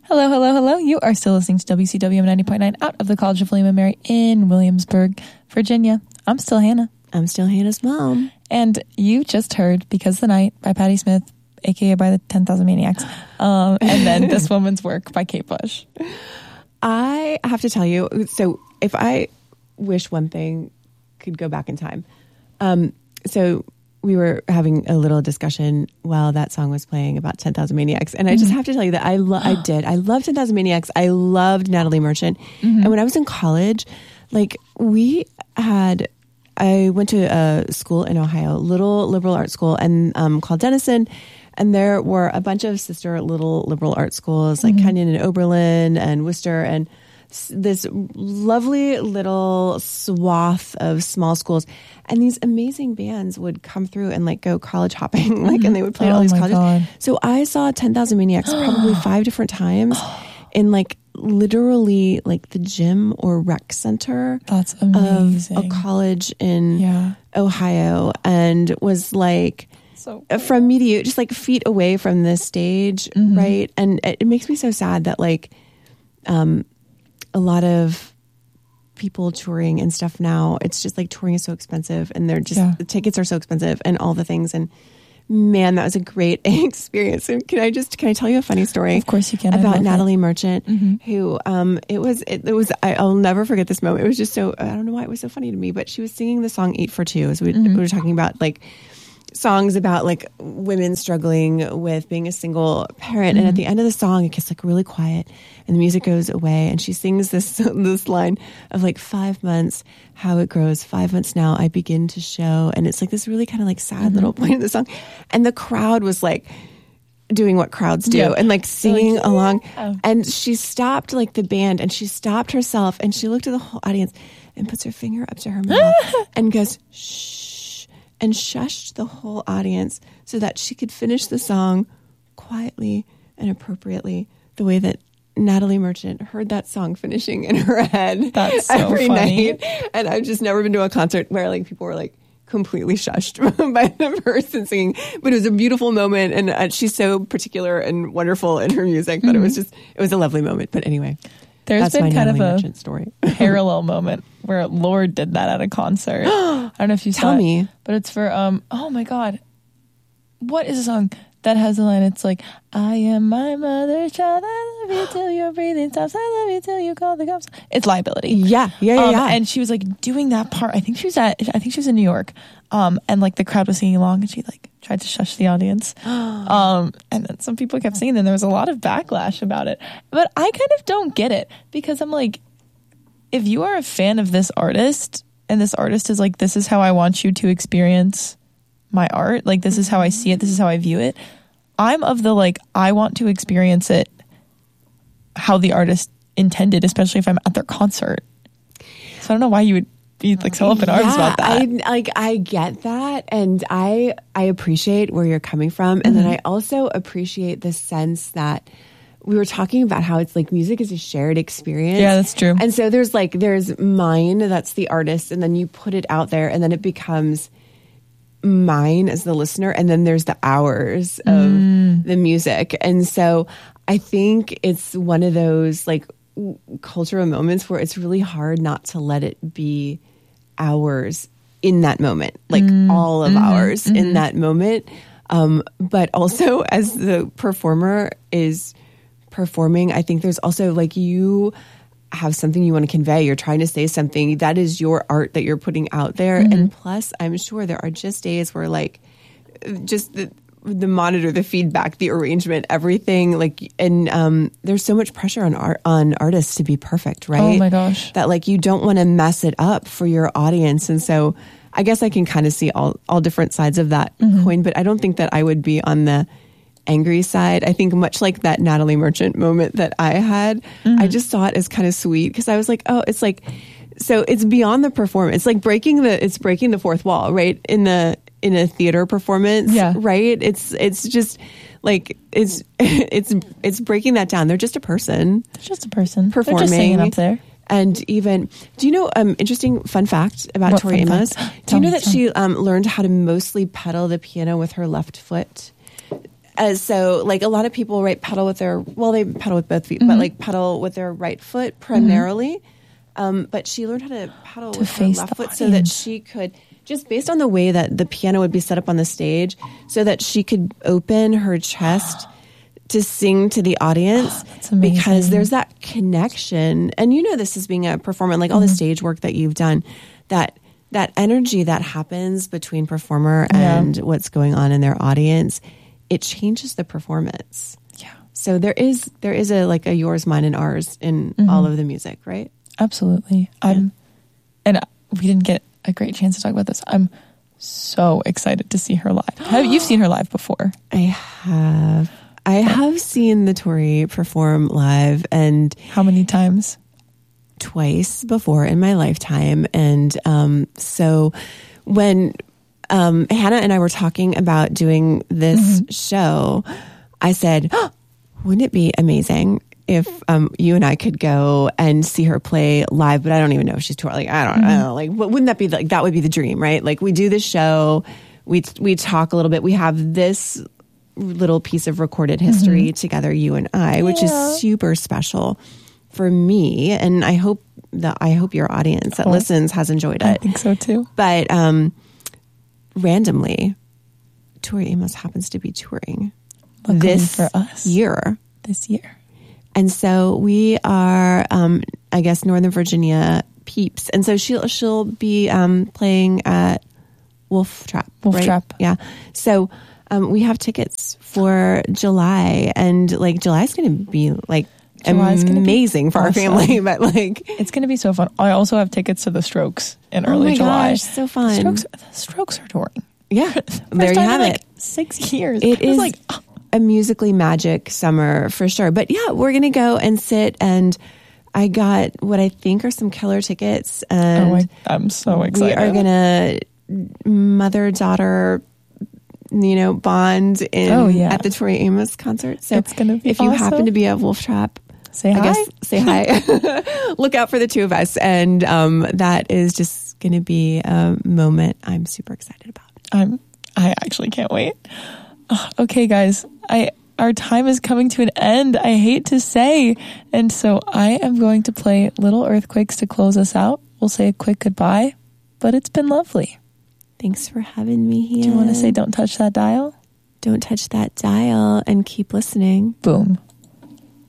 Hello, hello, hello. You are still listening to WCWM 90.9 out of the College of William & Mary in Williamsburg, Virginia. I'm still Hannah. I'm still Hannah's mom. And you just heard Because the Night by Patti Smith, a.k.a. by the 10,000 Maniacs. And then This Woman's Work by Kate Bush. I have to tell you, so if I wish one thing could go back in time. So we were having a little discussion while that song was playing about 10,000 Maniacs. And I just have to tell you that I loved 10,000 Maniacs. I loved Natalie Merchant. And when I was in college, like I went to a school in Ohio, little liberal arts school, and called Denison. And there were a bunch of sister little liberal arts schools like Kenyon and Oberlin and Worcester, and this lovely little swath of small schools. And these amazing bands would come through and like go college hopping, like, and they would play at all these colleges. God. So I saw 10,000 Maniacs probably 5 different times in like literally like the gym or rec center. That's amazing. Of a college in Ohio, and was like, so cool. From me to you, just like feet away from this stage, right? And it makes me so sad that like a lot of people touring and stuff now, it's just like touring is so expensive, and they're just the tickets are so expensive and all the things. And man, that was a great experience. And can I tell you a funny story? Of course you can. About Natalie Merchant, who it was I'll never forget this moment. It was just so, I don't know why it was so funny to me, but she was singing the song 8 for 2 as we were talking about like songs about like women struggling with being a single parent. And at the end of the song, it gets like really quiet and the music goes away. And she sings this line of like 5 months, how it grows, 5 months now, I begin to show. And it's like this really kind of like sad little point of the song. And the crowd was like doing what crowds do and like singing along. And she stopped like the band, and she stopped herself, and she looked at the whole audience and puts her finger up to her mouth and goes, shh. And shushed the whole audience so that she could finish the song quietly and appropriately, the way that Natalie Merchant heard that song finishing in her head. That's so every funny. night. And I've just never been to a concert where like people were like completely shushed by the person singing. But it was a beautiful moment, and she's so particular and wonderful in her music that it was a lovely moment. But anyway. There's been kind of a story. parallel moment where Lorde did that at a concert. I don't know if you saw Tell me. But it's for, oh my God. What is a song that has a line? It's like, I am my mother's child. I love you till your breathing stops. I love you till you call the cops. It's Liability. Yeah. And she was like doing that part. I think she was in New York. And like the crowd was singing along, and she like tried to shush the audience. And then some people kept singing, and there was a lot of backlash about it. But I kind of don't get it, because I'm like, if you are a fan of this artist, and this artist is like, this is how I want you to experience my art, like this is how I see it, this is how I view it, I'm of the like, I want to experience it how the artist intended, especially if I'm at their concert. So I don't know why you would be like so up in arms about that. I get that, and I appreciate where you're coming from, and then I also appreciate the sense that we were talking about how it's like music is a shared experience. Yeah, that's true. And so there's mine, that's the artist, and then you put it out there, and then it becomes mine as the listener, and then there's the hours of the music. And so I think it's one of those like cultural moments where it's really hard not to let it be ours in that moment, like all of ours in that moment. But also as the performer is performing, I think there's also like, you have something you want to convey, you're trying to say something, that is your art that you're putting out there. And plus I'm sure there are just days where like just the monitor, the feedback, the arrangement, everything, like, and there's so much pressure on artists to be perfect, right? Oh my gosh. That like you don't want to mess it up for your audience. And so I guess I can kind of see all different sides of that coin, but I don't think that I would be on the angry side. I think much like that Natalie Merchant moment that I had, I just saw it as kind of sweet, because I was like, oh, it's like, so it's beyond the performance. It's like breaking the fourth wall, right? In a theater performance, right? It's just like, it's breaking that down. They're just a person. It's just a person performing. They're just singing up there. And even, do you know, interesting fun fact about Tori Amos? Do you know that she learned how to mostly pedal the piano with her left foot? So like a lot of people, right, pedal with they pedal with both feet, but like pedal with their right foot primarily. But she learned how to pedal with her left foot so that she could, just based on the way that the piano would be set up on the stage, so that she could open her chest to sing to the audience. That's amazing. Because there's that connection. And you know this as being a performer, like all the stage work that you've done, that energy that happens between performer and what's going on in their audience, it changes the performance. Yeah. So there is a like a yours, mine, and ours in all of the music, right? Absolutely. And we didn't get a great chance to talk about this. I'm so excited to see her live. You've seen her live before? I have seen the Tori perform live, and how many times? Twice before in my lifetime. And so when Hannah and I were talking about doing this show, I said, wouldn't it be amazing if you and I could go and see her play live? But I don't even know if she's touring. Like, I don't know. Like, wouldn't that be like, that would be the dream, right? Like, we do the show, we talk a little bit, we have this little piece of recorded history together, you and I, which is super special for me. And I hope your audience that listens has enjoyed it. I think so too. But randomly, Tori Amos happens to be touring this year. And so we are, I guess, Northern Virginia peeps. And so she'll be playing at Wolf Trap. Yeah. So we have tickets for July, and like July's going to be like amazing for our family, but like it's going to be so fun. I also have tickets to the Strokes in early July. Gosh, so fun. The Strokes are touring. Yeah. There you have it. 6 years. It is like a musically magic summer for sure. But yeah, we're going to go and sit, and I got what I think are some killer tickets, and I'm so excited. We are going to mother-daughter, bond at the Tori Amos concert. So it's gonna be if you happen to be at Wolf Trap, say hi. Say hi. Look out for the two of us. And that is just going to be a moment I'm super excited about. I actually can't wait. Okay, guys, our time is coming to an end. I hate to say. And so I am going to play Little Earthquakes to close us out. We'll say a quick goodbye, but it's been lovely. Thanks for having me here. Do you want to say don't touch that dial? Don't touch that dial and keep listening. Boom.